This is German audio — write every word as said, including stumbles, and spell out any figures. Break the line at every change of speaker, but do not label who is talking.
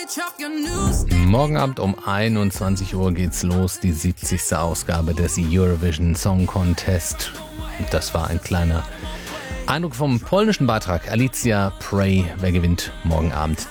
Morgen Abend um einundzwanzig Uhr geht's los, die siebzigste Ausgabe des Eurovision Song Contest. Das war ein kleiner Eindruck vom polnischen Beitrag. Alicia, Pray, wer gewinnt morgen Abend?